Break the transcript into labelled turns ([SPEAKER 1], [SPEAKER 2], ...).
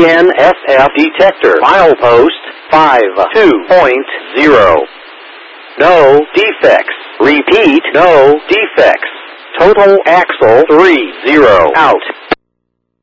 [SPEAKER 1] DNSF detector. Milepost 52.0. No defects. Repeat, no defects. Total axle 30 out.